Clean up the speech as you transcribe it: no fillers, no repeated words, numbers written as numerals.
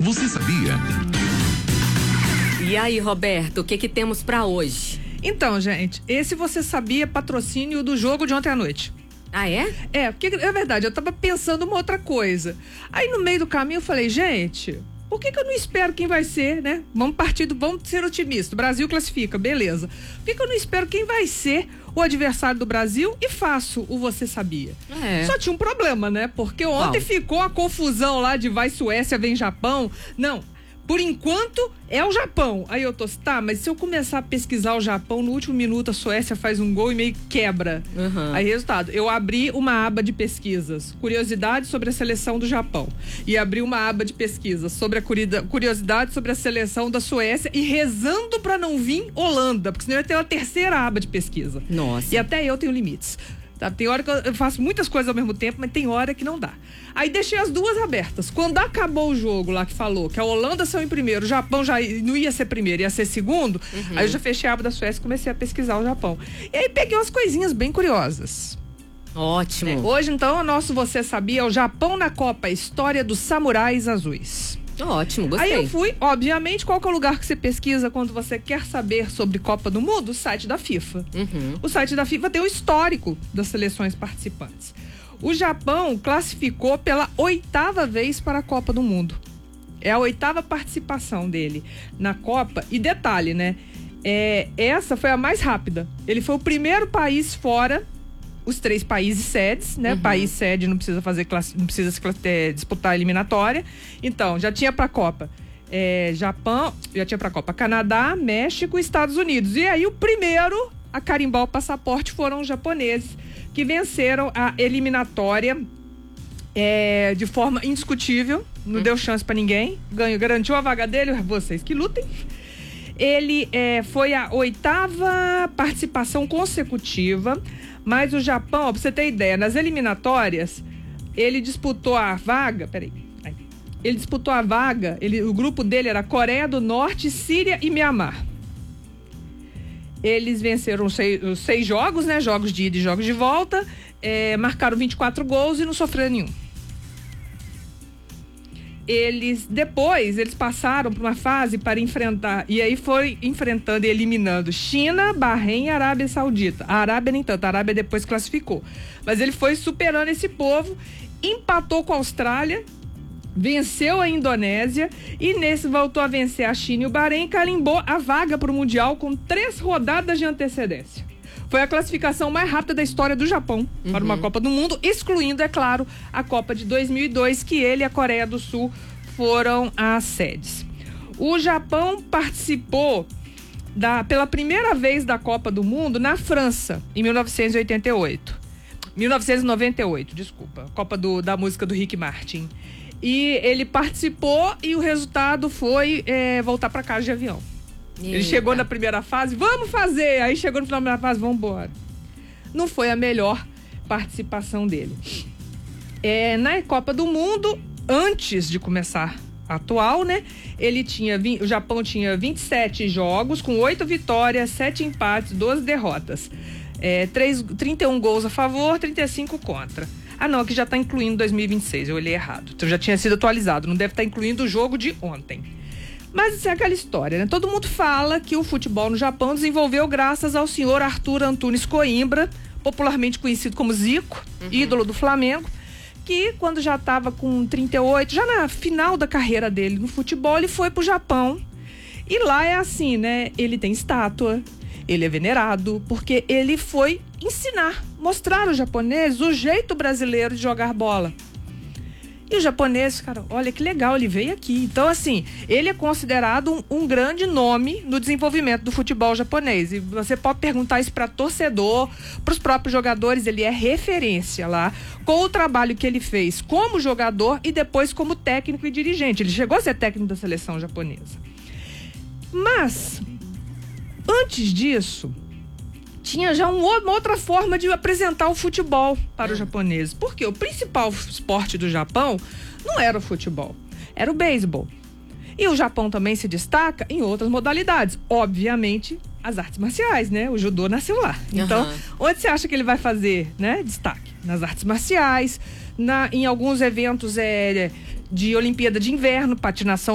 Você sabia? E aí, Roberto, o que temos pra hoje? Então, gente, esse Você Sabia patrocínio do jogo de ontem à noite. Ah, é? É, porque é verdade, eu tava pensando uma outra coisa. Aí no meio do caminho eu falei, gente, por que eu não espero quem vai ser, né? Vamos ser otimistas. O Brasil classifica, beleza. Por que eu não espero quem vai ser o adversário do Brasil e faço o Você Sabia? Só tinha um problema, né? Porque ontem ficou a confusão lá de vai Suécia, vem Japão. Não. Por enquanto, é o Japão. Aí eu tô, tá, mas se eu começar a pesquisar o Japão, no último minuto a Suécia faz um gol e meio quebra. Aí, resultado, eu abri uma aba de pesquisas, curiosidades sobre a seleção do Japão. E abri uma aba de pesquisas sobre a curiosidade sobre a seleção da Suécia e rezando pra não vir Holanda, porque senão eu ia ter uma terceira aba de pesquisa. Nossa. E até eu tenho limites. Tá, tem hora que eu faço muitas coisas ao mesmo tempo, mas tem hora que não dá. Aí deixei as duas abertas. Quando acabou o jogo lá que falou que a Holanda saiu em primeiro, o Japão já não ia ser primeiro, ia ser segundo, aí eu já fechei a aba da Suécia e comecei a pesquisar o Japão. E aí peguei umas coisinhas bem curiosas. Ótimo. Hoje, então, o nosso Você Sabia é o Japão na Copa, história dos samurais azuis. Ótimo, gostei. Aí eu fui, obviamente, qual que é o lugar que você pesquisa quando você quer saber sobre Copa do Mundo? O site da FIFA. O site da FIFA tem o histórico das seleções participantes. O Japão classificou pela 8ª vez para a Copa do Mundo. É a 8ª participação dele na Copa. E detalhe, né? Essa foi a mais rápida. Ele foi o primeiro país fora os 3 países sedes, né? País sede não precisa disputar a eliminatória. Então, já tinha pra Copa Japão, já tinha pra Copa Canadá, México e Estados Unidos. E aí o primeiro a carimbar o passaporte foram os japoneses, que venceram a eliminatória de forma indiscutível, não deu chance pra ninguém, garantiu a vaga dele, vocês que lutem. Ele foi a 8ª participação consecutiva, mas o Japão, ó, pra você ter ideia, nas eliminatórias, ele disputou a vaga, o grupo dele era Coreia do Norte, Síria e Mianmar. Eles venceram os 6 jogos, né? Jogos de ida e jogos de volta, marcaram 24 gols e não sofreram nenhum. Eles passaram por uma fase para enfrentar, e aí foi enfrentando e eliminando China, Bahrein e Arábia Saudita. A Arábia nem tanto, a Arábia depois classificou. Mas ele foi superando esse povo, empatou com a Austrália, venceu a Indonésia e nesse voltou a vencer a China e o Bahrein e carimbou a vaga para o Mundial com 3 rodadas de antecedência. Foi a classificação mais rápida da história do Japão para uma Copa do Mundo, excluindo, é claro, a Copa de 2002, que ele e a Coreia do Sul foram as sedes. O Japão participou pela primeira vez da Copa do Mundo na França, em 1998, desculpa, Copa da música do Rick Martin. E ele participou e o resultado foi voltar para casa de avião. Ele chegou na primeira fase, vamos fazer! Aí chegou no final da primeira fase, vamos embora. Não foi a melhor participação dele. Na Copa do Mundo, antes de começar a atual, né? O Japão tinha 27 jogos, com 8 vitórias, 7 empates, 12 derrotas. 31 gols a favor, 35 contra. Ah, não, aqui já está incluindo 2026, eu olhei errado. Então já tinha sido atualizado, não deve estar incluindo o jogo de ontem. Mas isso é aquela história, né? Todo mundo fala que o futebol no Japão desenvolveu graças ao senhor Arthur Antunes Coimbra, popularmente conhecido como Zico, ídolo do Flamengo, que quando já estava com 38, já na final da carreira dele no futebol, ele foi pro Japão. E lá é assim, né? Ele tem estátua, ele é venerado, porque ele foi mostrar aos japoneses o jeito brasileiro de jogar bola. E os japoneses, cara, olha que legal, ele veio aqui. Então, assim, ele é considerado um grande nome no desenvolvimento do futebol japonês. E você pode perguntar isso para torcedor, para os próprios jogadores, ele é referência lá, com o trabalho que ele fez como jogador e depois como técnico e dirigente. Ele chegou a ser técnico da seleção japonesa. Mas, antes disso, tinha já uma outra forma de apresentar o futebol para os japoneses. Porque o principal esporte do Japão não era o futebol, era o beisebol. E o Japão também se destaca em outras modalidades. Obviamente, as artes marciais, né? O judô nasceu lá. Então, onde você acha que ele vai fazer, né, destaque? Nas artes marciais, em alguns eventos de Olimpíada de Inverno, patinação